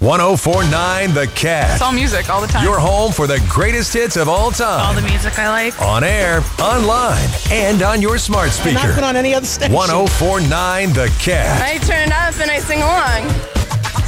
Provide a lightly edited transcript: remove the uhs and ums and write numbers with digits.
104.9 The Cat. It's all music all the time. Your home for the greatest hits of all time. All the music I like. On air, online, and on your smart speaker. Not on any other station. 104.9 The Cat. I turn it up and I sing along.